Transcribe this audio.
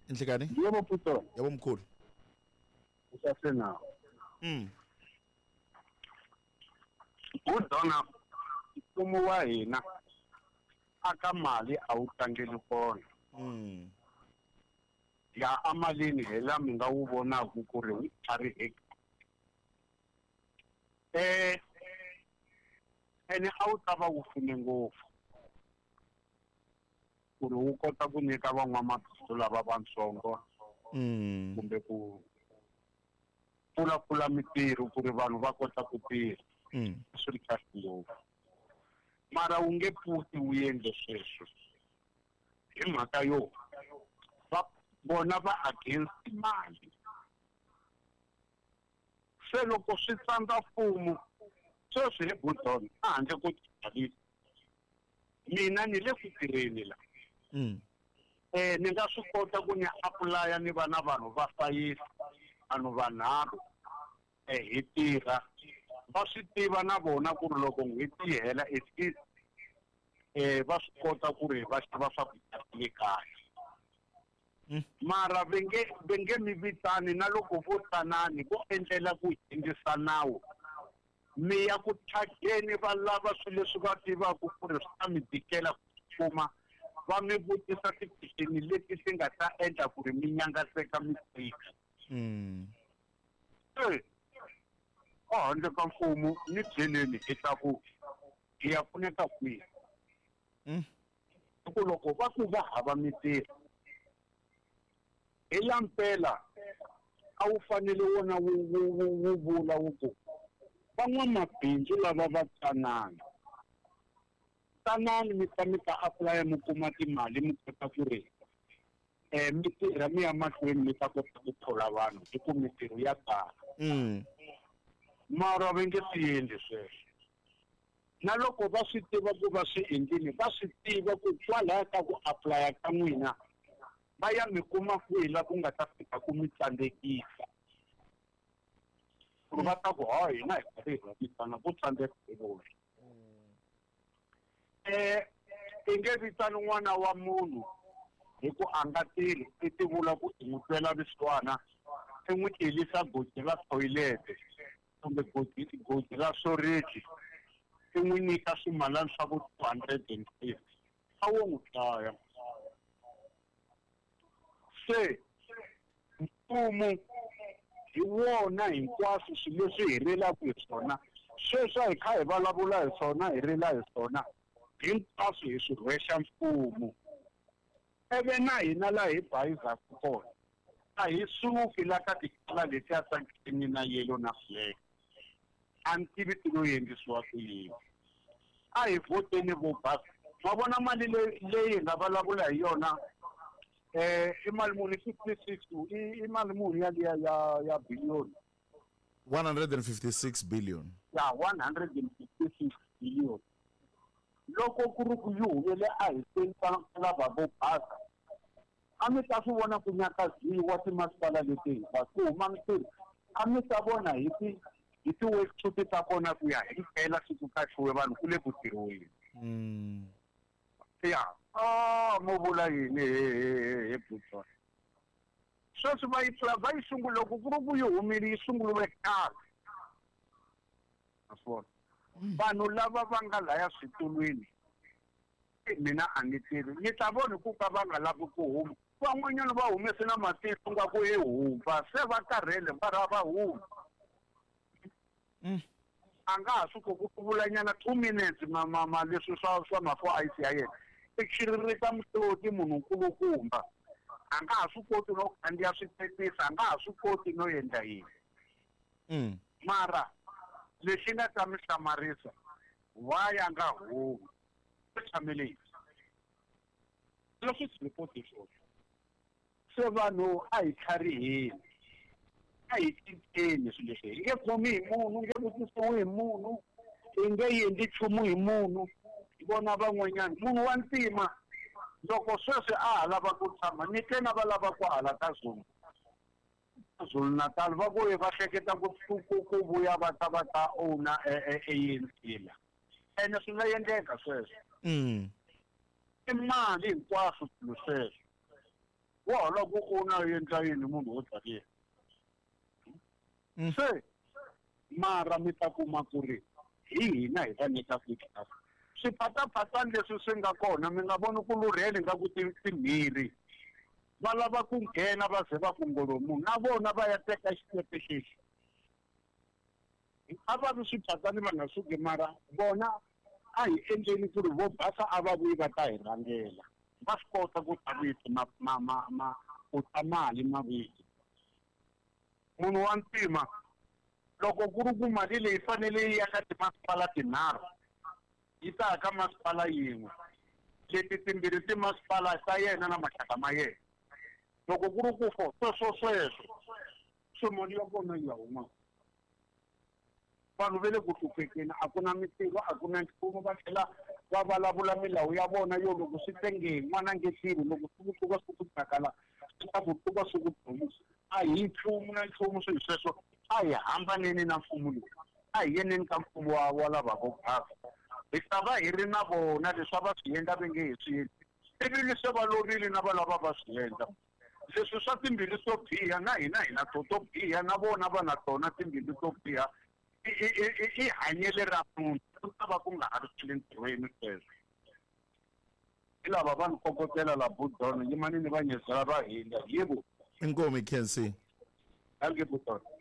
Inhlekani? Yebo Puto. Yebo mkhulu. Usasena. Udona mfumo wa hina aka mali a wu tlangeli kona. Ya amalini hela mi nga wu vonaku ku ri wu tlhariheka. Ene a wu ta va wu pfune ngopfu ku ri wu kota ku nyika van'wamabindzu lava vatsongo kumbe ku pfula mitirho ku ri vanhu va kota ku tirha swi ri kahle ngopfu mara wu nge pfuti wu endle sweswo hi mhaka yo vona va against mali se loko swi tsandza mfumo sweswi hi Budon a handle ko tsalisa mina ni le ku tirheni la ni nga swi kota ku ni apply ni va na vanhu va sayisi vanhu vanharhu hi tirha va swi tiva na vona ku ri loko n'hweti yi hela va swi kota ku ri va xava swakudya le kaya mara va nge mi vitani na loko vo tsanani vo endlela ku hindzisa nawu mi ya ku thyakeni va lava swilo leswi va tivaku ku ri swi ta mi tikela ku kuma va mi vutisa tikhixini leti ti nga ta endla ku ri mi nyangaseka mi tika handle ka mfumo ni byeleni hi ta ku hi ya pfuneka kwihi ku loko va ku va hava mitirho hi lampela a wu fanele wona wu vula wu ku van'wamabindzu lava va tsanani mi ta apply mi kuma timali mi kota ku ri mi tirha mi ya mahlweni mi ta kota ku thola vanhu hi ku mitirho ya kala mara va nge swi endli sweswo na loko va swi tiva ku va swi endlile va swi tiva ku kwalaya ka ku apply ka n'wina va ya mi kuma kwihi la ku nga ta fika ku mi tsandzekisa ku va ta ku hina hi karhi hi vitana ku tsandzeka hi vona i nge vitani n'wana wa munhu hi ku a nga tirhi i ti vula ku i n'wi twela viswana i n'wi tirhisa goji la toilet kumbe goji la storage i n'wi nyika swimalana swa ku 250 a wo n'wi dlaya se mfumo hi wona hinkwaswo swilo leswi hi rilaka hi swona sweswo hi kha hi vulavula hi swona hi rila hi swona hinkwaswo hi swi rhwexa mfumo eve na hina laha hi bayizaku kona a hi suki la ka tikala leti ya tsakini na yelo na flag a ni tivi ti lo endlisiwa ku yini a hi voteni vo basa ma vona mali leyi hi nga vulavula hi yona i mali muni 56 i mali muni ya billion 156 billion ya 156 billion loko ku ri ku yi humele a hi senta lava vo basa a mi ta swi vona ku nyakaziwa timasipala leti va ku huma mitirho a mi ta vona hi ti-workshop ta kona ku ya hi mpela siku kachiwe vanhu ku le ku tirhiweni ya mo vula yini he Buton sweswi va yi sungula loko ku ri ku yi humile yi sunguliwe khale aswona vanhu lava va nga laya switulwini mina a ni tirhi ni ta vona ku ka va nga lavi ku huma van'wanyana va humese na matihlo nga ku hi humba se va karhele va huma a nga ha swi ku vulanyana 2 minutes ma leswi swa mafo ayisi ya yena i xiririsa muhloti munhu nkulukumba a nga ha swi koti no khandziya switetisa a nga ha swi koti no endla yini mara lexi nga ta mi hlamarisa waya nga humi u tshamele yini leswi swi ripoti swona se vanhu a hi tlhariheni a hi cinceni swilo leswi hi nge khomi hi munhu nge vutisiwi hi munhu hi nge endli nchumu hi munhu hi vona van'wanyana munhu wa ntima loko sweswi a ha lava ku tshama ni tena va lava ku hala ka Zulu Natal va vuye va hleketa ku vuya va ta owna ANC la ene swi nga endleka sweswo i mali hinkwaswo swilo sweswo wo loko u na endla yini munhu wo taniya se mara mi ta kuma ku ri hi hina hi va nyika fitlhasi swiphataphatani leswi swi nga kona mi nga voni ku lurheli nga ku timhiri va lava ku nghena va ze va kongolomu na vona va ya teka xitepe xexi a va vi swiphatani va nga suki mara vona a hi endleni ku ri vo basa a va vuyi va ta hi rhangela va swi kota ku ta viti ku ta mali maviti munhu wa ntima loko ku ri ku mali leyi fanele yi ya ka timasipala tinharhu yi ta ka masipala yin'we leti timbirhi timasipala ta yena na maxaka ma yena loko ku ri ku sweswo mali ya kona yi ya huma vanhu va le ku hluphekeni a ku na mintirho a ku na nchumu va tlhela va vulavula milawu ya vona yo loko swi tenge n'wana nge tirhi loko sukutuka suku tsakala swi ku tuka suku dhomisa a hi nchumu na nchumu swilo sweswo a hi hambaneni na mfumo lowu a hi yeneni ka mfumo wa lavako basa hi ta va hi ri na vona leswi va swi endla va nge hi swi endli ivile se va lovile na va lava va swi endla leswi swa timbilu to biha na hina hi na to biha na vona va na tona timbilu to biha i hanyele ra munhu ku ta va ku nga ha ri swile ntirhweni sweswo hi lava va ni kokotela la budona yimani ni va nyezela va hila yivo inkomi Kensi alge budona